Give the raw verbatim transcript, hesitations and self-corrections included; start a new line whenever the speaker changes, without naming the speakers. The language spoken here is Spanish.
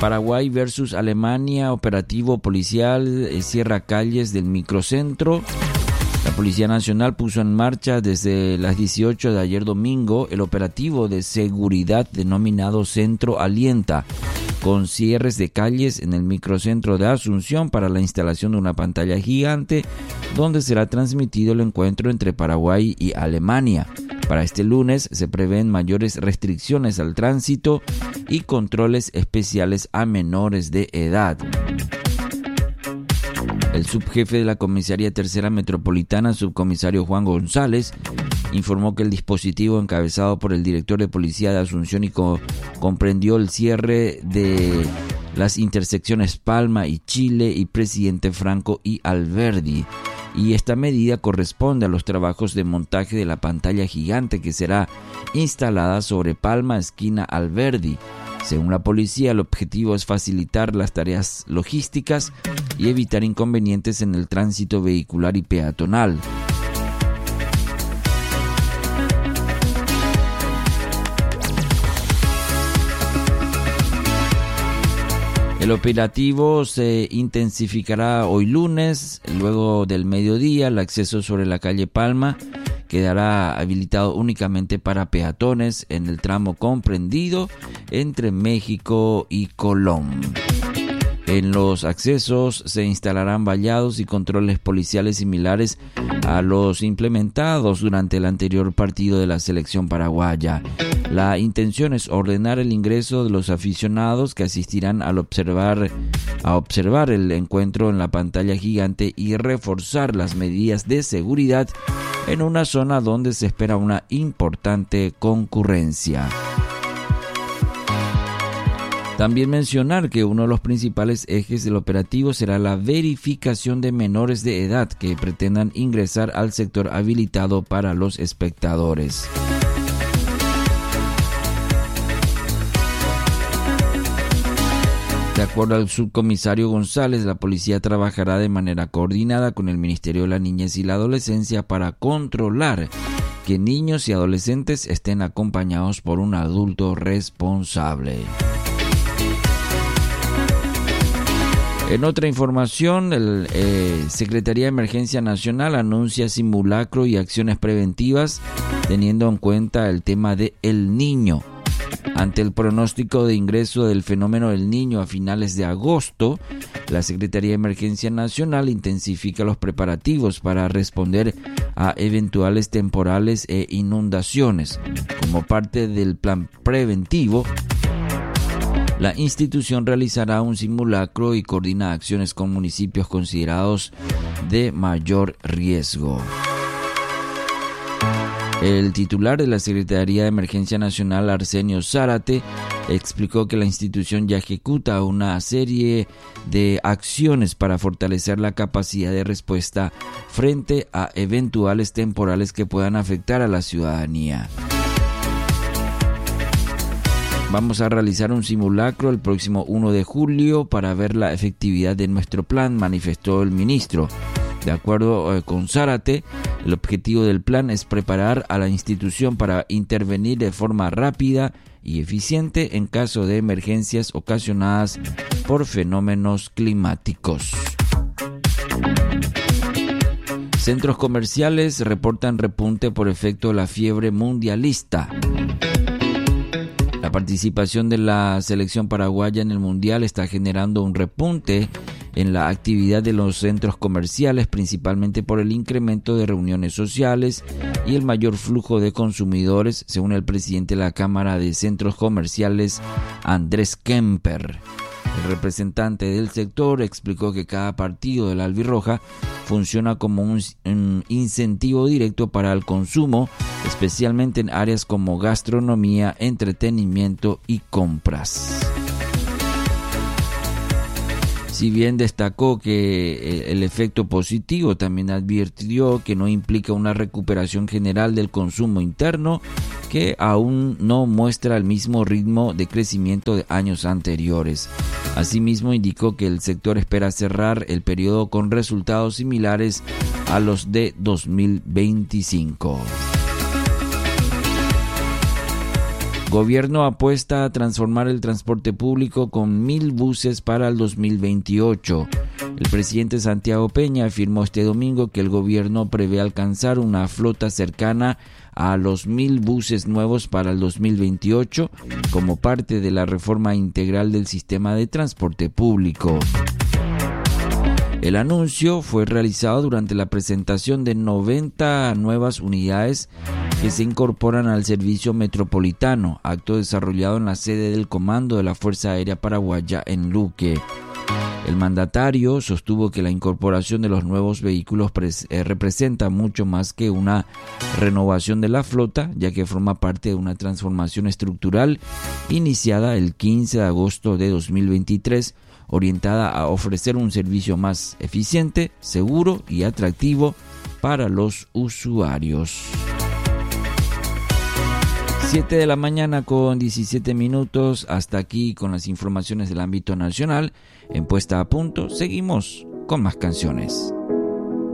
Paraguay versus Alemania, operativo policial, eh, cierra calles del microcentro. La Policía Nacional puso en marcha desde las dieciocho de ayer domingo el operativo de seguridad denominado Centro Alienta, con cierres de calles en el microcentro de Asunción para la instalación de una pantalla gigante donde será transmitido el encuentro entre Paraguay y Alemania. Para este lunes se prevén mayores restricciones al tránsito y controles especiales a menores de edad. El subjefe de la Comisaría Tercera Metropolitana, subcomisario Juan González, informó que el dispositivo encabezado por el director de Policía de Asunción y co- comprendió el cierre de las intersecciones Palma y Chile y Presidente Franco y Alberdi. Y esta medida corresponde a los trabajos de montaje de la pantalla gigante que será instalada sobre Palma, esquina Alberdi. Según la policía, el objetivo es facilitar las tareas logísticas y evitar inconvenientes en el tránsito vehicular y peatonal. El operativo se intensificará hoy lunes, luego del mediodía. El acceso sobre la calle Palma quedará habilitado únicamente para peatones en el tramo comprendido entre México y Colón. En los accesos se instalarán vallados y controles policiales similares a los implementados durante el anterior partido de la selección paraguaya. La intención es ordenar el ingreso de los aficionados que asistirán al observar, a observar el encuentro en la pantalla gigante y reforzar las medidas de seguridad en una zona donde se espera una importante concurrencia. También mencionar que uno de los principales ejes del operativo será la verificación de menores de edad que pretendan ingresar al sector habilitado para los espectadores. De acuerdo al subcomisario González, la policía trabajará de manera coordinada con el Ministerio de la Niñez y la Adolescencia para controlar que niños y adolescentes estén acompañados por un adulto responsable. En otra información, el eh, Secretaría de Emergencia Nacional anuncia simulacro y acciones preventivas teniendo en cuenta el tema de El Niño. Ante el pronóstico de ingreso del fenómeno El Niño a finales de agosto, la Secretaría de Emergencia Nacional intensifica los preparativos para responder a eventuales temporales e inundaciones. Como parte del plan preventivo, la institución realizará un simulacro y coordina acciones con municipios considerados de mayor riesgo. El titular de la Secretaría de Emergencia Nacional, Arsenio Zárate, explicó que la institución ya ejecuta una serie de acciones para fortalecer la capacidad de respuesta frente a eventuales temporales que puedan afectar a la ciudadanía. Vamos a realizar un simulacro el próximo primero de julio para ver la efectividad de nuestro plan, manifestó el ministro. De acuerdo eh, con Zárate, el objetivo del plan es preparar a la institución para intervenir de forma rápida y eficiente en caso de emergencias ocasionadas por fenómenos climáticos. Centros comerciales reportan repunte por efecto de la fiebre mundialista. La participación de la selección paraguaya en el Mundial está generando un repunte en la actividad de los centros comerciales, principalmente por el incremento de reuniones sociales y el mayor flujo de consumidores, según el presidente de la Cámara de Centros Comerciales, Andrés Kemper. El representante del sector explicó que cada partido de la albirroja funciona como un, un incentivo directo para el consumo, especialmente en áreas como gastronomía, entretenimiento y compras. Si bien destacó que el efecto positivo, también advirtió que no implica una recuperación general del consumo interno, que aún no muestra el mismo ritmo de crecimiento de años anteriores. Asimismo, indicó que el sector espera cerrar el periodo con resultados similares a los de dos mil veinticinco. Gobierno apuesta a transformar el transporte público con mil buses para el dos mil veintiocho. El presidente Santiago Peña afirmó este domingo que el gobierno prevé alcanzar una flota cercana a los mil buses nuevos para el dos mil veintiocho como parte de la reforma integral del sistema de transporte público. El anuncio fue realizado durante la presentación de noventa nuevas unidades que se incorporan al servicio metropolitano, acto desarrollado en la sede del Comando de la Fuerza Aérea Paraguaya en Luque. El mandatario sostuvo que la incorporación de los nuevos vehículos pres- eh, representa mucho más que una renovación de la flota, ya que forma parte de una transformación estructural iniciada el quince de agosto de dos mil veintitrés, orientada a ofrecer un servicio más eficiente, seguro y atractivo para los usuarios. siete de la mañana con diecisiete minutos, hasta aquí con las informaciones del ámbito nacional. En Puesta a Punto seguimos con más canciones.